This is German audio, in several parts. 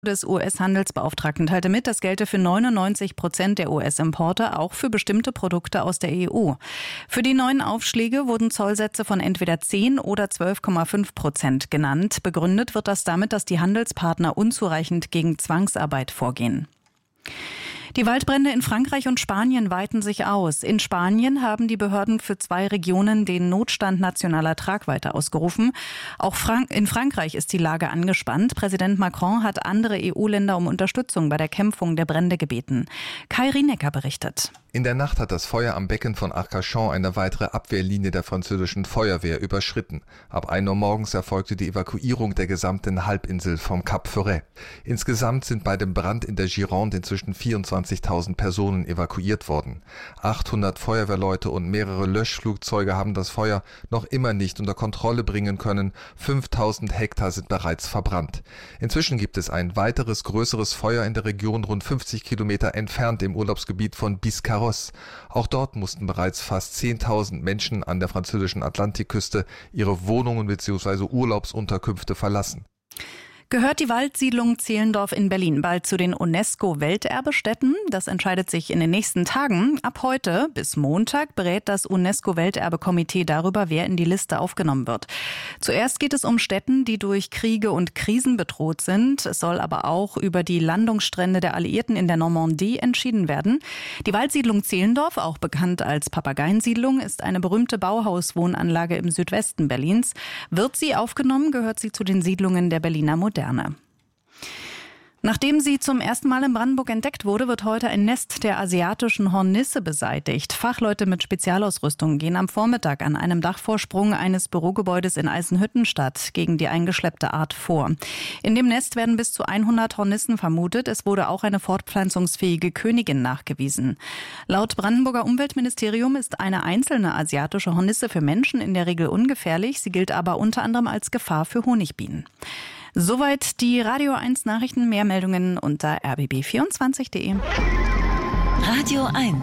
des US-Handelsbeauftragten teilte mit, das gelte für 99% der US-Importe, auch für bestimmte Produkte aus der EU. Für die neuen Aufschläge wurden Zollsätze von entweder 10 oder 12,5% genannt. Begründet wird das damit, dass die Handelspartner unzureichend gegen Zwangsarbeit vorgehen. Die Waldbrände in Frankreich und Spanien weiten sich aus. In Spanien haben die Behörden für 2 Regionen den Notstand nationaler Tragweite ausgerufen. Auch in Frankreich ist die Lage angespannt. Präsident Macron hat andere EU-Länder um Unterstützung bei der Bekämpfung der Brände gebeten. Kai Rienecker berichtet. In der Nacht hat das Feuer am Becken von Arcachon eine weitere Abwehrlinie der französischen Feuerwehr überschritten. Ab 1 Uhr morgens erfolgte die Evakuierung der gesamten Halbinsel vom Cap Ferret. Insgesamt sind bei dem Brand in der Gironde inzwischen 24.000 Personen evakuiert worden. 800 Feuerwehrleute und mehrere Löschflugzeuge haben das Feuer noch immer nicht unter Kontrolle bringen können. 5.000 Hektar sind bereits verbrannt. Inzwischen gibt es ein weiteres größeres Feuer in der Region rund 50 Kilometer entfernt im Urlaubsgebiet von Biscarrosse. Auch dort mussten bereits fast 10.000 Menschen an der französischen Atlantikküste ihre Wohnungen bzw. Urlaubsunterkünfte verlassen. Gehört die Waldsiedlung Zehlendorf in Berlin bald zu den UNESCO-Welterbestätten? Das entscheidet sich in den nächsten Tagen. Ab heute bis Montag berät das UNESCO-Welterbekomitee darüber, wer in die Liste aufgenommen wird. Zuerst geht es um Stätten, die durch Kriege und Krisen bedroht sind. Es soll aber auch über die Landungsstrände der Alliierten in der Normandie entschieden werden. Die Waldsiedlung Zehlendorf, auch bekannt als Papageiensiedlung, ist eine berühmte Bauhauswohnanlage im Südwesten Berlins. Wird sie aufgenommen, gehört sie zu den Siedlungen der Berliner Moderne. Nachdem sie zum ersten Mal in Brandenburg entdeckt wurde, wird heute ein Nest der asiatischen Hornisse beseitigt. Fachleute mit Spezialausrüstung gehen am Vormittag an einem Dachvorsprung eines Bürogebäudes in Eisenhüttenstadt gegen die eingeschleppte Art vor. In dem Nest werden bis zu 100 Hornissen vermutet. Es wurde auch eine fortpflanzungsfähige Königin nachgewiesen. Laut Brandenburger Umweltministerium ist eine einzelne asiatische Hornisse für Menschen in der Regel ungefährlich. Sie gilt aber unter anderem als Gefahr für Honigbienen. Soweit die Radio 1 Nachrichten. Mehr Meldungen unter rbb24.de. Radio 1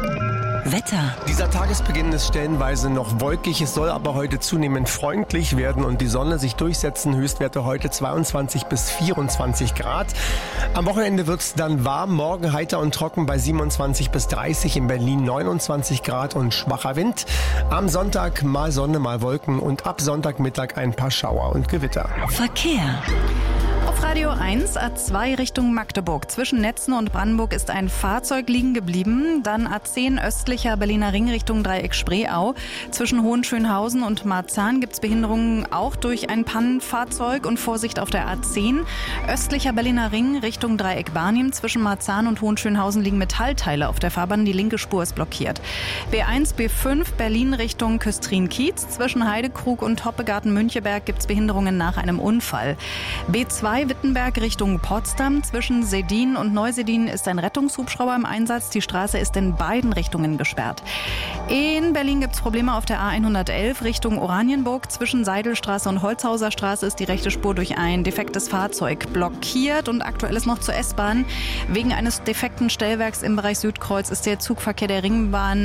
Wetter. Dieser Tagesbeginn ist stellenweise noch wolkig. Es soll aber heute zunehmend freundlich werden und die Sonne sich durchsetzen. Höchstwerte heute 22 bis 24 Grad. Am Wochenende wird es dann warm. Morgen heiter und trocken bei 27 bis 30. In Berlin 29 Grad und schwacher Wind. Am Sonntag mal Sonne, mal Wolken und ab Sonntagmittag ein paar Schauer und Gewitter. Verkehr. Auf Radio 1, A2 Richtung Magdeburg. Zwischen Netzen und Brandenburg ist ein Fahrzeug liegen geblieben. Dann A10 östlicher Berliner Ring Richtung Dreieck Spreeau. Zwischen Hohenschönhausen und Marzahn gibt es Behinderungen auch durch ein Pannenfahrzeug. Und Vorsicht auf der A10. Östlicher Berliner Ring Richtung Dreieck Barnim. Zwischen Marzahn und Hohenschönhausen liegen Metallteile auf der Fahrbahn. Die linke Spur ist blockiert. B1, B5 Berlin Richtung Küstrin-Kiez. Zwischen Heidekrug und Hoppegarten-Müncheberg gibt es Behinderungen nach einem Unfall. B2 Wittenberg Richtung Potsdam. Zwischen Sedin und Neusedin ist ein Rettungshubschrauber im Einsatz. Die Straße ist in beiden Richtungen gesperrt. In Berlin gibt es Probleme auf der A111 Richtung Oranienburg. Zwischen Seidelstraße und Holzhauser Straße ist die rechte Spur durch ein defektes Fahrzeug blockiert. Und aktuell ist noch zur S-Bahn. Wegen eines defekten Stellwerks im Bereich Südkreuz ist der Zugverkehr der Ringbahn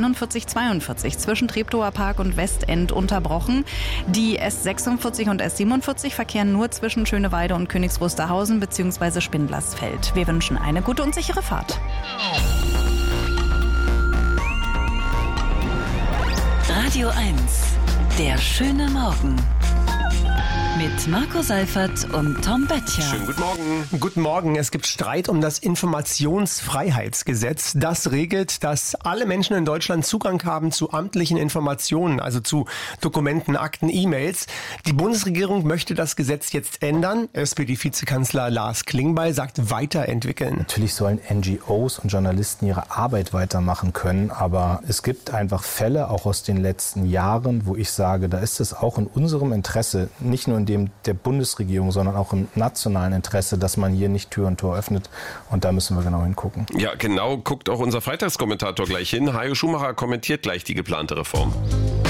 S4142 zwischen Treptower Park und Westend unterbrochen. Die S46 und S47 verkehren nur zwischen Schöneweide und Königs Wusterhausen bzw. Spindlersfeld. Wir wünschen eine gute und sichere Fahrt. Radio 1, der schöne Morgen. Mit Marco Seifert und Tom Böttcher. Schönen guten Morgen. Guten Morgen. Es gibt Streit um das Informationsfreiheitsgesetz. Das regelt, dass alle Menschen in Deutschland Zugang haben zu amtlichen Informationen, also zu Dokumenten, Akten, E-Mails. Die Bundesregierung möchte das Gesetz jetzt ändern. SPD-Vizekanzler Lars Klingbeil sagt weiterentwickeln. Natürlich sollen NGOs und Journalisten ihre Arbeit weitermachen können, aber es gibt einfach Fälle, auch aus den letzten Jahren, wo ich sage, da ist es auch in unserem Interesse, nicht nur in dem der Bundesregierung, sondern auch im nationalen Interesse, dass man hier nicht Tür und Tor öffnet. Und da müssen wir genau hingucken. Ja, genau, guckt auch unser Freitagskommentator gleich hin. Hajo Schumacher kommentiert gleich die geplante Reform.